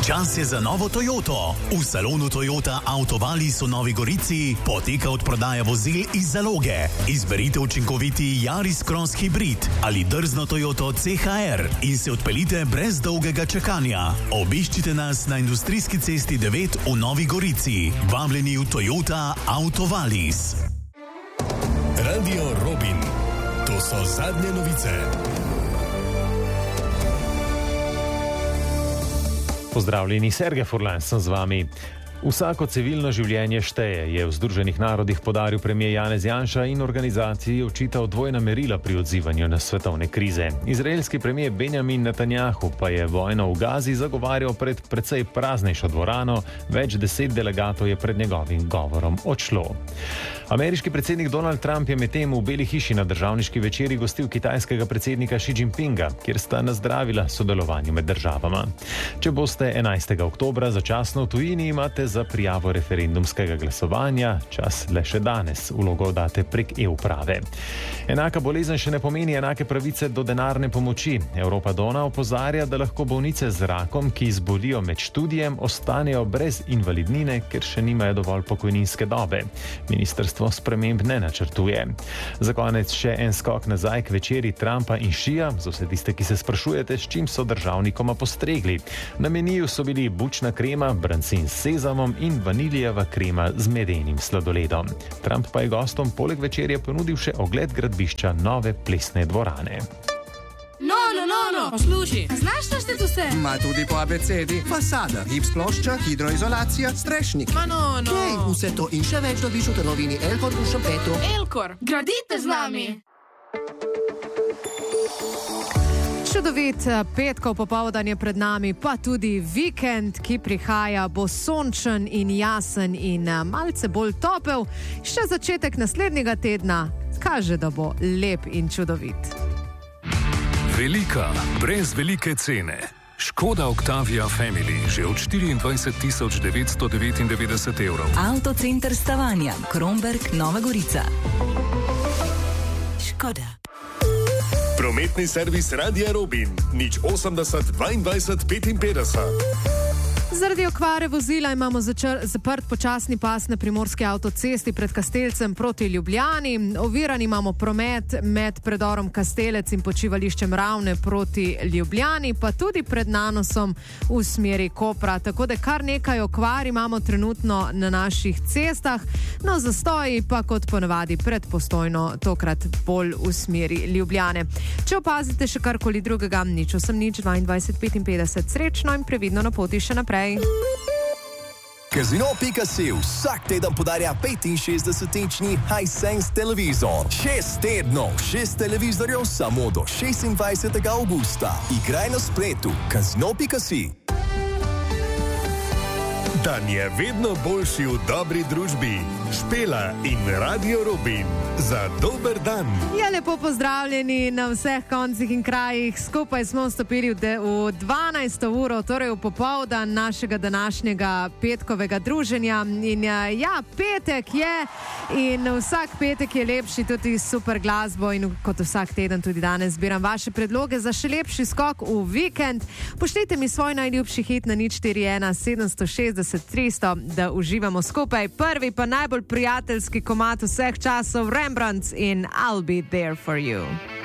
Čas je za novo Toyoto. V salonu Toyota Autovalis v Novi Gorici poteka odprodaja vozil iz zaloge. Izberite učinkoviti Yaris Cross Hybrid ali drzno Toyoto CHR in se odpeljite brez dolgega čakanja. Obiščite nas na Industrijski cesti 9 v Novi Gorici. Vabljeni v Toyota Autovalis. Radio Robin. To so zadnje novice. Pozdravljeni, Sergej Furlan sem z vami. Vsako civilno življenje šteje, je v Združenih narodih podaril premijer Janez Janša in organizaciji očital dvojna merila pri odzivanju na svetovne krize. Izraelski premijer Benjamin Netanjahu pa je vojno v Gazi zagovarjal pred precej praznejšo dvorano, več 10 delegatov je pred njegovim govorom odšlo. Ameriški predsednik Donald Trump je medtem v Beli hiši na državniški večeri gostil kitajskega predsednika Xi Jinpinga, kjer sta nazdravila sodelovanju med državama. Če boste 11. oktobra začasno v tujini, imate za prijavo referendumskega glasovanja čas le še danes. Vlogo date prek e-uprave. Enaka bolezen še ne pomeni enake pravice do denarne pomoči. Evropa Dona opozarja, da lahko bolnice z rakom, ki zbolijo med študijem, ostanejo brez invalidnine, ker še nimajo dovolj pokojninske dobe. Ministrstvo sprememb ne načrtuje. Za konec še en skok nazaj k večeri Trumpa in Šija, za vse tiste, ki se sprašujete, s čim so državnikoma postregli. Na meniju so bili bučna krema, brancin s sezamom in vanilijeva krema z medenim sladoledom. Trump pa je gostom poleg večerje ponudil še ogled gradbišča nove plesne dvorane. No, poslušaj, znaš našteti vse? Ma tudi po abecedi. Fasada, gips plošča, hidroizolacija, strešnik. Ma no. Hej, vse to in še več dobiš v trgovini Elkor v Šempetu. Elkor, gradite z nami! Čudovit petkov popoldan je pred nami, pa tudi vikend, ki prihaja, bo sončen in jasen in malce bolj topel. Še začetek naslednjega tedna kaže, da bo lep in čudovit. Velika, brez velike cene. Škoda Octavia Family že od 24.999 evrov. Avtocenter Stavanja, Kromberk, Nova Gorica. Škoda. Prometni servis Radia Robin. 080 22 55. Zaradi okvare vozila imamo zaprt počasni pas na primorski avtocesti pred Kastelcem proti Ljubljani. Oviran imamo promet med predorom Kastelec in počivališčem Ravne proti Ljubljani, pa tudi pred Nanosom v smeri Kopra. Tako da kar nekaj okvar imamo trenutno na naših cestah. No, zastoji pa kot ponavadi pred Postojno, tokrat bolj v smeri Ljubljane. Če opazite še karkoli drugega, 080 22 55. Srečno in previdno na poti še naprej. Casino.si vsak teden podarja 65-inčni Hisense televizor. 6 tednov, 6 televizorjev samo do 26. augusta. Igraj na spletu. Casino.si. Dan je vedno boljši v dobri družbi. Špela in Radio Robin. Za dober dan. Ja, lepo pozdravljeni na vseh koncih in krajih. Skupaj smo vstopili v 12. uro, torej v popoldan našega današnjega petkovega druženja. In ja, petek je in vsak petek je lepši tudi super glasbo in kot vsak teden tudi danes zbiram vaše predloge za še lepši skok v vikend. Pošljite mi svoj najljubši hit na 041 760 300, da uživamo skupaj. Prvi pa najbolj prijateljski komad vseh časov, Rembrandts in I'll Be There For You.